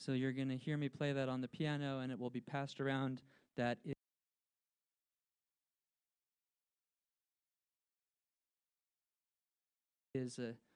So you're going to hear me play that on the piano, and it will be passed around. That is a